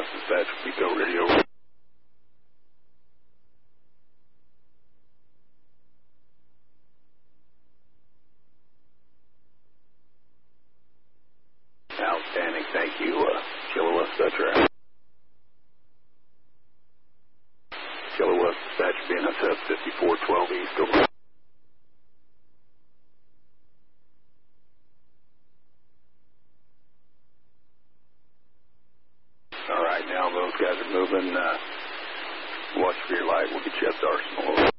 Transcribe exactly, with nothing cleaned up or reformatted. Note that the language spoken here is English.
West Dispatch, Pico Radio. Outstanding, thank you. Uh, Kilo West Dispatcher. Kilo West Dispatch, B N S F fifty-four twelve East, over. All right, now those guys are moving. Uh, watch for your light. We'll get you up to Arsenal.